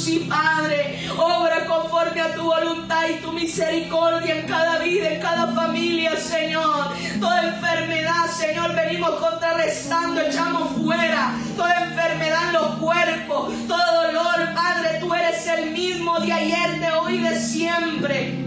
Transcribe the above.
sí, Padre, obra conforme a tu voluntad y tu misericordia en cada vida, en cada familia, Señor. Toda enfermedad, Señor, venimos contrarrestando, echamos fuera toda enfermedad en los cuerpos, todo dolor, Padre, tú eres el mismo de ayer, de hoy y de siempre.